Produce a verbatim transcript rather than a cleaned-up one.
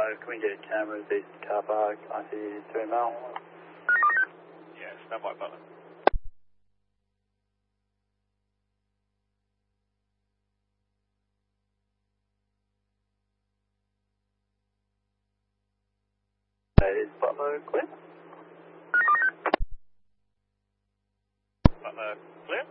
five, can we get cameras east car park, I C three mile? Yeah, stand by button. Is Butler clear? Butler clear?